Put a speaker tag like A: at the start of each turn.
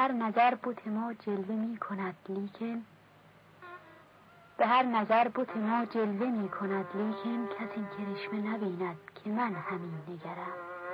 A: هر نظر بت ما جلوه می کند لیکن به هر نظر بت ما جلوه می کند لیکن کس این کرشمه نبیند که من همین نگرم.